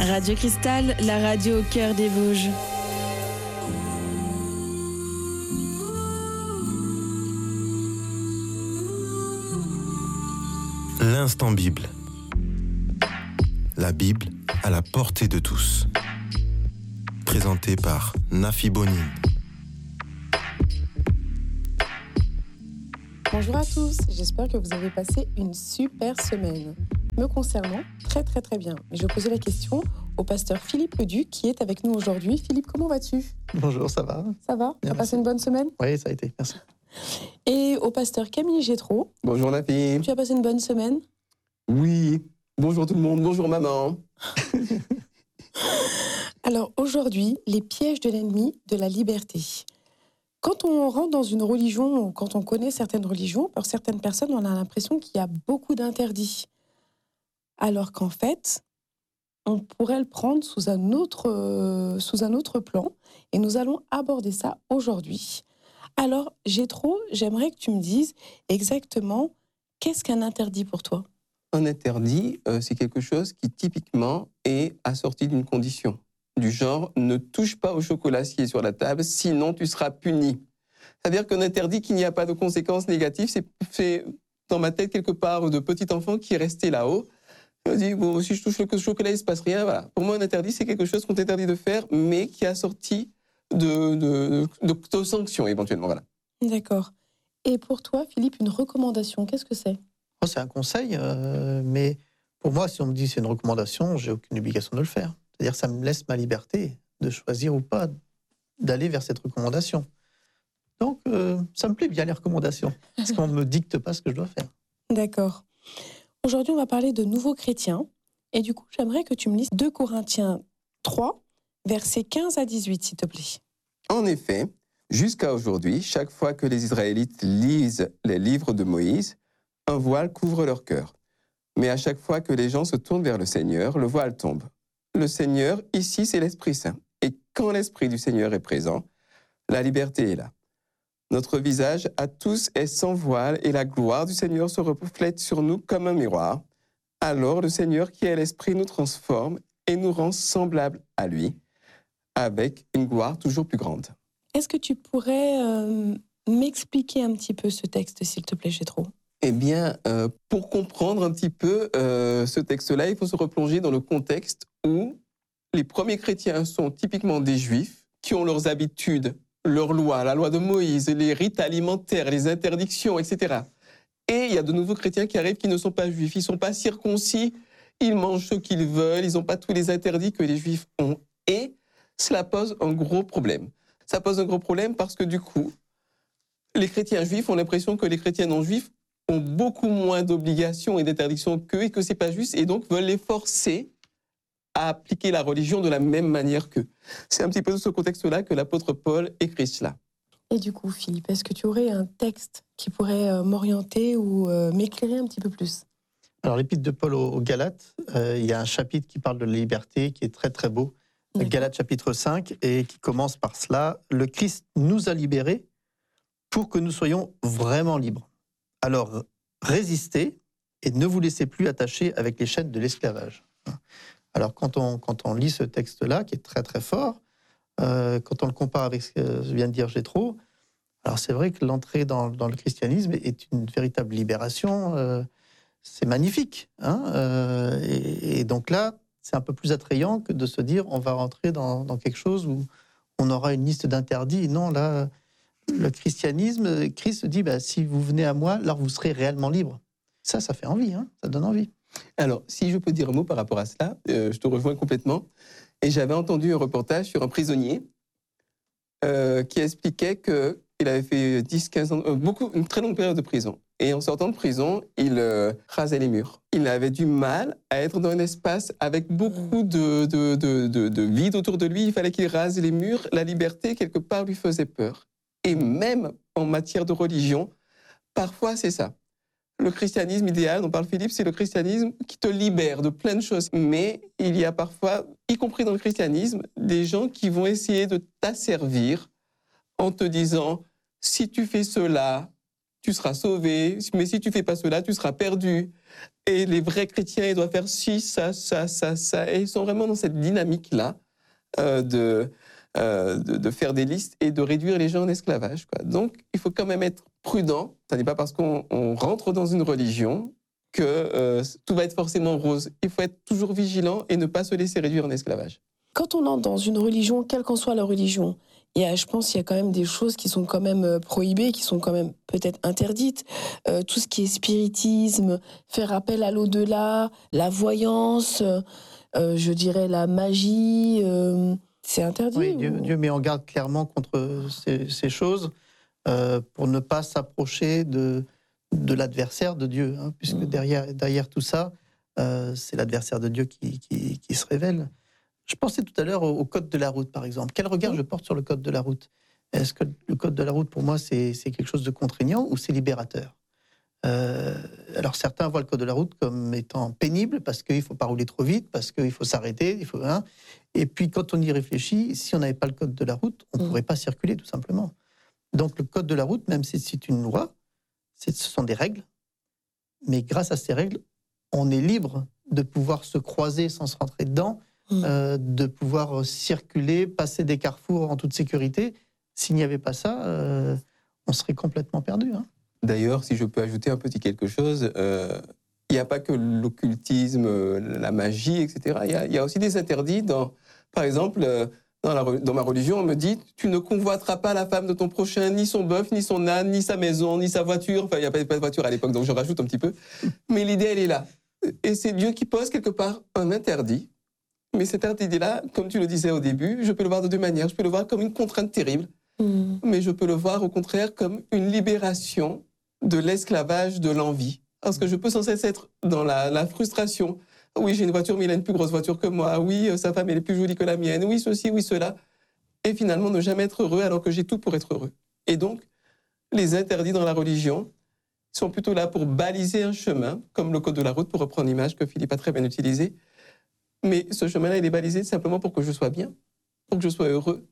Radio Cristal, la radio au cœur des Vosges. L'instant Bible. La Bible à la portée de tous. Présenté par Nafi Bonine. Bonjour à tous, j'espère que vous avez passé une super semaine. Me concernant, très bien. Mais je posais la question au pasteur Philippe Leduc qui est avec nous aujourd'hui. Philippe, comment vas-tu ? Bonjour, ça va ? Ça va ? Tu as passé une bonne semaine ? Oui, ça a été, merci. Et au pasteur Camille Gétraud. Bonjour Nafi. Tu as passé une bonne semaine ? Oui. Bonjour tout le monde, bonjour maman. Alors aujourd'hui, les pièges de l'ennemi de la liberté. Quand on rentre dans une religion, ou quand on connaît certaines religions, pour certaines personnes, on a l'impression qu'il y a beaucoup d'interdits. Alors qu'en fait, on pourrait le prendre sous un autre plan. Et nous allons aborder ça aujourd'hui. Alors, Gétraud, j'aimerais que tu me dises exactement qu'est-ce qu'un interdit pour toi ? Un interdit, c'est quelque chose qui typiquement est assorti d'une condition. Du genre, ne touche pas au chocolat qui est sur la table, sinon tu seras puni. C'est-à-dire qu'un interdit qui n'y a pas de conséquences négatives, c'est fait dans ma tête quelque part de petit enfant qui est resté là-haut. Je me dis, bon, si je touche le chocolat, il ne se passe rien. Voilà. Pour moi, un interdit, c'est quelque chose qu'on t'interdit de faire, mais qui est assorti de sanctions éventuellement. Voilà. D'accord. Et pour toi, Philippe, une recommandation, qu'est-ce que c'est ? C'est un conseil, mais pour moi, si on me dit c'est une recommandation, j'ai aucune obligation de le faire. C'est-à-dire que ça me laisse ma liberté de choisir ou pas d'aller vers cette recommandation. Donc, ça me plaît bien les recommandations, parce qu'on ne me dicte pas ce que je dois faire. D'accord. Aujourd'hui, on va parler de nouveaux chrétiens. Et du coup, j'aimerais que tu me lises 2 Corinthiens 3, versets 15 à 18, s'il te plaît. En effet, jusqu'à aujourd'hui, chaque fois que les Israélites lisent les livres de Moïse, un voile couvre leur cœur. Mais à chaque fois que les gens se tournent vers le Seigneur, le voile tombe. Le Seigneur, ici, c'est l'Esprit Saint. Et quand l'Esprit du Seigneur est présent, la liberté est là. Notre visage à tous est sans voile et la gloire du Seigneur se reflète sur nous comme un miroir. Alors le Seigneur qui est l'Esprit nous transforme et nous rend semblables à lui, avec une gloire toujours plus grande. Est-ce que tu pourrais m'expliquer un petit peu ce texte, s'il te plaît, Gétraud ? Eh bien, pour comprendre un petit peu ce texte-là, il faut se replonger dans le contexte où les premiers chrétiens sont typiquement des Juifs qui ont leurs habitudes, leurs lois, la loi de Moïse, les rites alimentaires, les interdictions, etc. Et il y a de nouveaux chrétiens qui arrivent qui ne sont pas juifs, ils ne sont pas circoncis, ils mangent ce qu'ils veulent, ils n'ont pas tous les interdits que les Juifs ont. Et cela pose un gros problème. Ça pose un gros problème parce que du coup, les chrétiens juifs ont l'impression que les chrétiens non juifs ont beaucoup moins d'obligations et d'interdictions qu'eux et que ce n'est pas juste, et donc veulent les forcer à appliquer la religion de la même manière qu'eux. C'est un petit peu de ce contexte-là que l'apôtre Paul écrit cela. Et du coup, Philippe, est-ce que tu aurais un texte qui pourrait m'orienter ou m'éclairer un petit peu plus ? Alors, l'épître de Paul aux Galates, il y a un chapitre qui parle de la liberté, qui est très beau. Galates chapitre 5, et qui commence par cela. Le Christ nous a libérés pour que nous soyons vraiment libres. Alors, résistez et ne vous laissez plus attacher avec les chaînes de l'esclavage. Alors, quand on lit ce texte-là, qui est très fort, quand on le compare avec ce que vient de dire Gétraud, alors c'est vrai que l'entrée dans le christianisme est une véritable libération. C'est magnifique. Et donc là, c'est un peu plus attrayant que de se dire on va rentrer dans quelque chose où on aura une liste d'interdits. Non, là, le christianisme, Christ dit si vous venez à moi, alors vous serez réellement libre. Ça fait envie, ça donne envie. Alors, si je peux dire un mot par rapport à cela, je te rejoins complètement. Et j'avais entendu un reportage sur un prisonnier qui expliquait qu'il avait fait 10-15 ans, une très longue période de prison. Et en sortant de prison, il rasait les murs. Il avait du mal à être dans un espace avec beaucoup de vide autour de lui. Il fallait qu'il rase les murs. La liberté, quelque part, lui faisait peur. Et même en matière de religion, parfois c'est ça. Le christianisme idéal dont parle Philippe, c'est le christianisme qui te libère de plein de choses. Mais il y a parfois, y compris dans le christianisme, des gens qui vont essayer de t'asservir en te disant « si tu fais cela, tu seras sauvé, mais si tu fais pas cela, tu seras perdu. Et les vrais chrétiens, ils doivent faire ci, ça. Et ils sont vraiment dans cette dynamique-là de faire des listes et de réduire les gens en esclavage, quoi. Donc, il faut quand même être prudent. Ce n'est pas parce qu'on rentre dans une religion que tout va être forcément rose. Il faut être toujours vigilant et ne pas se laisser réduire en esclavage. Quand on entre dans une religion, quelle qu'en soit la religion, je pense qu'il y a quand même des choses qui sont quand même prohibées, qui sont quand même peut-être interdites. Tout ce qui est spiritisme, faire appel à l'au-delà, la voyance, je dirais la magie, c'est interdit. Oui, Dieu met en garde clairement contre ces choses pour ne pas s'approcher de l'adversaire de Dieu, hein, puisque derrière tout ça, c'est l'adversaire de Dieu qui se révèle. Je pensais tout à l'heure au code de la route, par exemple. Quel regard je porte sur le code de la route? Est-ce que le code de la route, pour moi, c'est quelque chose de contraignant ou c'est libérateur? Alors certains voient le code de la route comme étant pénible parce qu'il ne faut pas rouler trop vite, parce qu'il faut s'arrêter, et puis quand on y réfléchit, si on n'avait pas le code de la route, on ne pourrait pas circuler tout simplement. Donc le code de la route, même si c'est une loi, ce sont des règles, mais grâce à ces règles, on est libre de pouvoir se croiser sans se rentrer dedans, de pouvoir circuler, passer des carrefours en toute sécurité. S'il n'y avait pas ça, on serait complètement perdu, hein. D'ailleurs, si je peux ajouter un petit quelque chose, il n'y a pas que l'occultisme, la magie, etc. Il y a aussi des interdits. Par exemple, dans ma religion, on me dit « Tu ne convoiteras pas la femme de ton prochain, ni son bœuf, ni son âne, ni sa maison, ni sa voiture. » Enfin, il n'y a pas de voiture à l'époque, donc je rajoute un petit peu. Mais l'idée, elle est là. Et c'est Dieu qui pose quelque part un interdit. Mais cet interdit-là, comme tu le disais au début, je peux le voir de deux manières. Je peux le voir comme une contrainte terrible, mais je peux le voir au contraire comme une libération de l'esclavage de l'envie. Parce que je peux sans cesse être dans la frustration. Oui, j'ai une voiture, mais il a une plus grosse voiture que moi. Oui, sa femme, elle est plus jolie que la mienne. Oui, ceci, oui, cela. Et finalement, ne jamais être heureux alors que j'ai tout pour être heureux. Et donc, les interdits dans la religion sont plutôt là pour baliser un chemin, comme le code de la route, pour reprendre l'image que Philippe a très bien utilisée. Mais ce chemin-là, il est balisé simplement pour que je sois bien, pour que je sois heureux.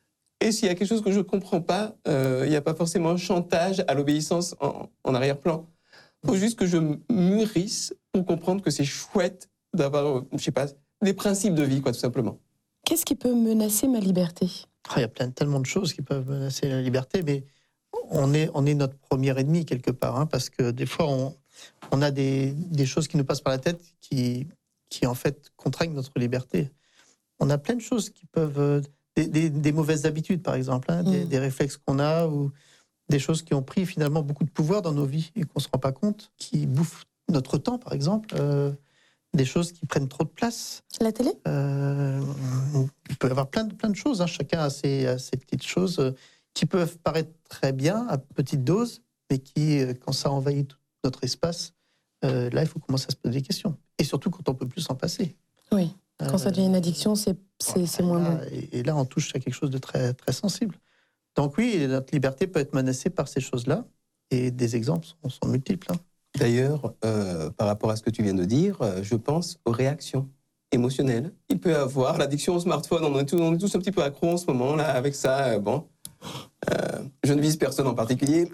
Et s'il y a quelque chose que je ne comprends pas, il n'y a pas forcément un chantage à l'obéissance en arrière-plan. Il faut juste que je mûrisse pour comprendre que c'est chouette d'avoir, je sais pas, des principes de vie, quoi, tout simplement. Qu'est-ce qui peut menacer ma liberté? Il y a tellement de choses qui peuvent menacer la liberté, mais on est notre premier ennemi quelque part, hein, parce que des fois, on a des choses qui nous passent par la tête qui en fait contraignent notre liberté. On a plein de choses qui peuvent... Des mauvaises habitudes, par exemple, hein, des réflexes qu'on a, ou des choses qui ont pris finalement beaucoup de pouvoir dans nos vies et qu'on ne se rend pas compte, qui bouffent notre temps, par exemple, des choses qui prennent trop de place. La télé? Il peut y avoir plein de choses, hein. Chacun a ses petites choses qui peuvent paraître très bien à petite dose, mais qui, quand ça envahit tout notre espace, là, il faut commencer à se poser des questions. Et surtout quand on ne peut plus s'en passer. Oui, quand ça devient une addiction, c'est moins bon. Et là, on touche à quelque chose de très, très sensible. Donc oui, notre liberté peut être menacée par ces choses-là, et des exemples sont multiples, hein. D'ailleurs, par rapport à ce que tu viens de dire, je pense aux réactions émotionnelles. Il peut y avoir l'addiction au smartphone, on est tous un petit peu accros en ce moment, là, avec ça, je ne vise personne en particulier,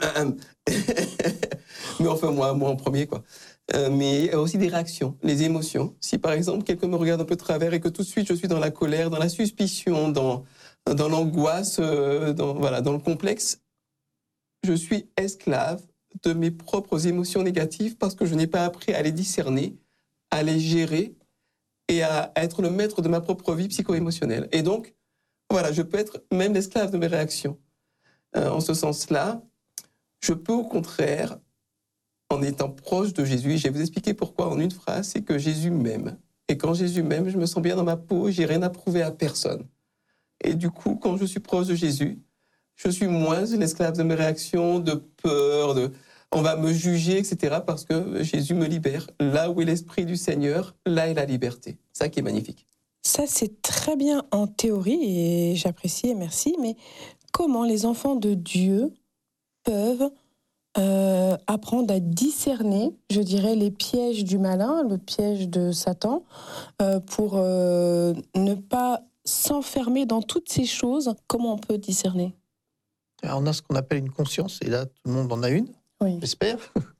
mais enfin moi en premier, quoi. Mais il y a aussi des réactions, les émotions. Si par exemple quelqu'un me regarde un peu de travers et que tout de suite je suis dans la colère, dans la suspicion, dans l'angoisse, dans le complexe, je suis esclave de mes propres émotions négatives parce que je n'ai pas appris à les discerner, à les gérer et à être le maître de ma propre vie psycho-émotionnelle. Et donc, voilà, je peux être même l'esclave de mes réactions. En ce sens-là, je peux au contraire, en étant proche de Jésus, je vais vous expliquer pourquoi en une phrase, c'est que Jésus m'aime. Et quand Jésus m'aime, je me sens bien dans ma peau, j'ai rien à prouver à personne. Et du coup, quand je suis proche de Jésus, je suis moins l'esclave de mes réactions, de peur, on va me juger, etc. parce que Jésus me libère. Là où est l'Esprit du Seigneur, là est la liberté. Ça qui est magnifique. Ça, c'est très bien en théorie, et j'apprécie et merci, mais comment les enfants de Dieu peuvent apprendre à discerner, je dirais, les pièges du malin, le piège de Satan, pour ne pas s'enfermer dans toutes ces choses? Comment on peut discerner? Alors, on a ce qu'on appelle une conscience, et là, tout le monde en a une. Oui. j'espère.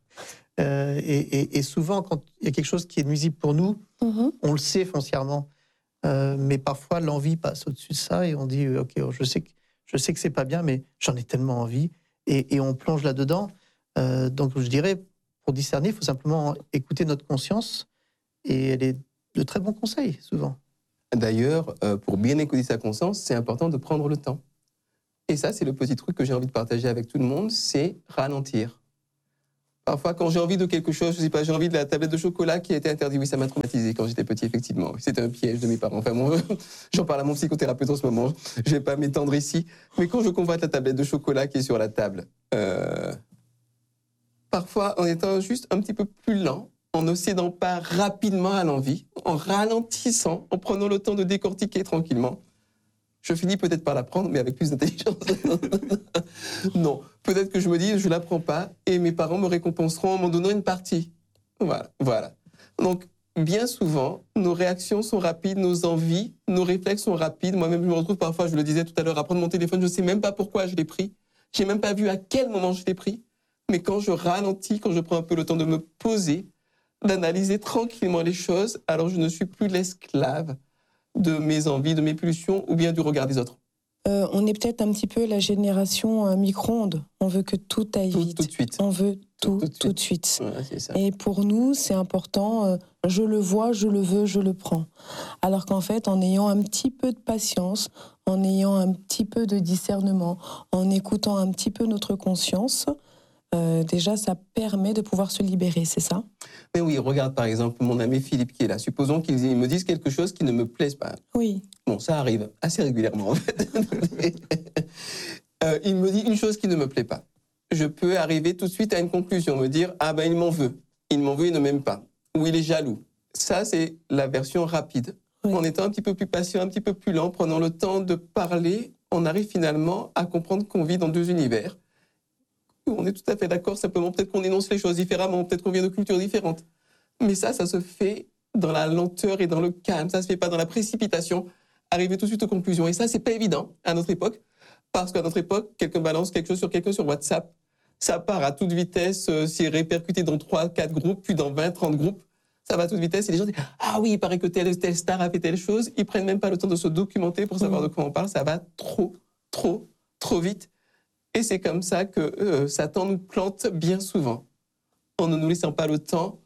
Et souvent, quand il y a quelque chose qui est nuisible pour nous, on le sait foncièrement. Mais parfois, l'envie passe au-dessus de ça et on dit ok, je sais que c'est pas bien, mais j'en ai tellement envie. Et on plonge là-dedans. Donc, je dirais, pour discerner, il faut simplement écouter notre conscience. Et elle est de très bons conseils, souvent. D'ailleurs, pour bien écouter sa conscience, c'est important de prendre le temps. Et ça, c'est le petit truc que j'ai envie de partager avec tout le monde, c'est ralentir. Parfois, quand j'ai envie de quelque chose, je sais pas, j'ai envie de la tablette de chocolat qui a été interdite. Oui, ça m'a traumatisé quand j'étais petit, effectivement. C'était un piège de mes parents. Enfin, bon, j'en parle à mon psychothérapeute en ce moment. Je vais pas m'étendre ici. Mais quand je convoite la tablette de chocolat qui est sur la table, parfois, en étant juste un petit peu plus lent, en ne cédant pas rapidement à l'envie, en ralentissant, en prenant le temps de décortiquer tranquillement, je finis peut-être par la prendre, mais avec plus d'intelligence. Non, peut-être que je me dis, je ne la prends pas, et mes parents me récompenseront en m'en donnant une partie. Voilà. Donc, bien souvent, nos réactions sont rapides, nos envies, nos réflexes sont rapides. Moi-même, je me retrouve parfois, je le disais tout à l'heure, à prendre mon téléphone, je ne sais même pas pourquoi je l'ai pris. Je n'ai même pas vu à quel moment je l'ai pris. Mais quand je ralentis, quand je prends un peu le temps de me poser, d'analyser tranquillement les choses, alors je ne suis plus l'esclave de mes envies, de mes pulsions ou bien du regard des autres. On est peut-être un petit peu la génération micro-ondes. On veut que tout aille vite. Tout de suite. On veut tout de suite. Ouais, c'est ça. Et pour nous, c'est important, je le vois, je le veux, je le prends. Alors qu'en fait, en ayant un petit peu de patience, en ayant un petit peu de discernement, en écoutant un petit peu notre conscience, déjà, ça permet de pouvoir se libérer, c'est ça ? Mais oui, regarde par exemple mon ami Philippe qui est là. Supposons qu'il me dise quelque chose qui ne me plaise pas. Oui. Bon, ça arrive assez régulièrement en fait. Il me dit une chose qui ne me plaît pas. Je peux arriver tout de suite à une conclusion, me dire « Ah ben il m'en veut, il ne m'aime pas. » Ou « Il est jaloux. » Ça, c'est la version rapide. Oui. En étant un petit peu plus patient, un petit peu plus lent, prenant le temps de parler, on arrive finalement à comprendre qu'on vit dans deux univers. On est tout à fait d'accord, simplement peut-être qu'on énonce les choses différemment, peut-être qu'on vient de cultures différentes. Mais ça se fait dans la lenteur et dans le calme, ça se fait pas dans la précipitation, arriver tout de suite aux conclusions. Et ça, c'est pas évident à notre époque, parce qu'à notre époque, quelqu'un balance quelque chose sur quelqu'un sur WhatsApp, ça part à toute vitesse, c'est répercuté dans 3, 4 groupes, puis dans 20, 30 groupes, ça va à toute vitesse, et les gens disent « Ah oui, il paraît que telle star a fait telle chose », ils prennent même pas le temps de se documenter pour savoir de quoi on parle, ça va trop vite. Et c'est comme ça que Satan nous plante bien souvent, en ne nous laissant pas le temps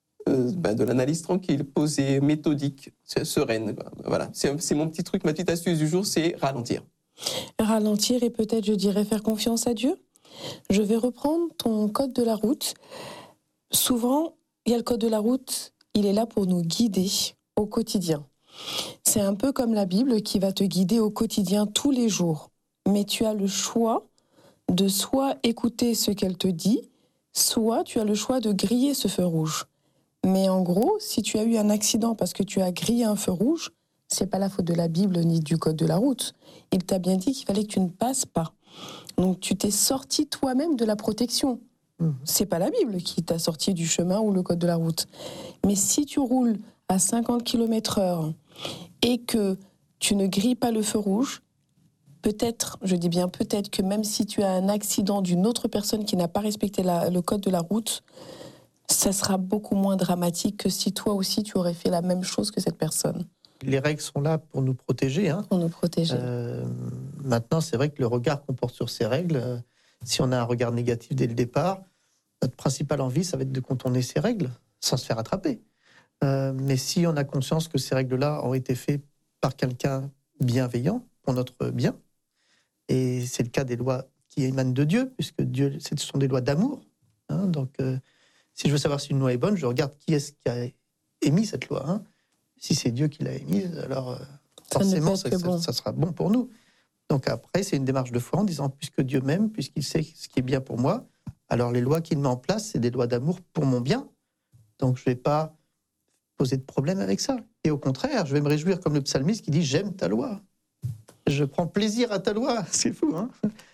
de l'analyse tranquille, posée, méthodique, sereine. Voilà, c'est mon petit truc, ma petite astuce du jour, c'est ralentir. Ralentir et peut-être, je dirais, faire confiance à Dieu. Je vais reprendre ton code de la route. Souvent, il y a le code de la route, il est là pour nous guider au quotidien. C'est un peu comme la Bible qui va te guider au quotidien tous les jours. Mais tu as le choix de soit écouter ce qu'elle te dit, soit tu as le choix de griller ce feu rouge. Mais en gros, si tu as eu un accident parce que tu as grillé un feu rouge, c'est pas la faute de la Bible ni du code de la route. Il t'a bien dit qu'il fallait que tu ne passes pas. Donc tu t'es sorti toi-même de la protection. C'est pas la Bible qui t'a sorti du chemin ou le code de la route. Mais si tu roules à 50 km/h et que tu ne grilles pas le feu rouge, peut-être, je dis bien peut-être, que même si tu as un accident d'une autre personne qui n'a pas respecté le code de la route, ça sera beaucoup moins dramatique que si toi aussi tu aurais fait la même chose que cette personne. Les règles sont là pour nous protéger. Pour nous protéger. Maintenant, c'est vrai que le regard qu'on porte sur ces règles, si on a un regard négatif dès le départ, notre principale envie, ça va être de contourner ces règles sans se faire attraper. Mais si on a conscience que ces règles-là ont été faites par quelqu'un bienveillant, pour notre bien, et c'est le cas des lois qui émanent de Dieu, puisque Dieu, ce sont des lois d'amour. Donc, si je veux savoir si une loi est bonne, je regarde qui est-ce qui a émis cette loi. Si c'est Dieu qui l'a émise, alors forcément, ça sera bon pour nous. Donc après, c'est une démarche de foi en disant, puisque Dieu m'aime, puisqu'il sait ce qui est bien pour moi, alors les lois qu'il met en place, c'est des lois d'amour pour mon bien. Donc je ne vais pas poser de problème avec ça. Et au contraire, je vais me réjouir comme le psalmiste qui dit « J'aime ta loi ». Je prends plaisir à ta loi, c'est fou, hein.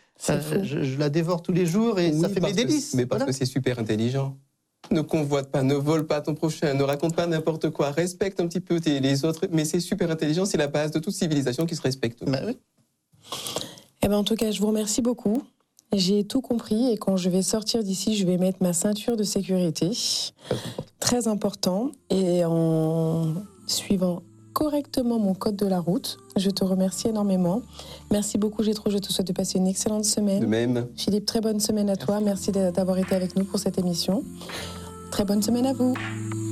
Je la dévore tous les jours et ça fait mes délices. Mais parce que c'est super intelligent. Ne convoite pas, ne vole pas ton prochain, ne raconte pas n'importe quoi, respecte un petit peu les autres, mais c'est super intelligent, c'est la base de toute civilisation qui se respecte. Oui. En tout cas, je vous remercie beaucoup. j'ai tout compris et quand je vais sortir d'ici, je vais mettre ma ceinture de sécurité. Très important. Et en suivant correctement mon code de la route. Je te remercie énormément. Merci beaucoup, Jétro. Je te souhaite de passer une excellente semaine. De même. Philippe, très bonne semaine à toi. Merci d'avoir été avec nous pour cette émission. Très bonne semaine à vous.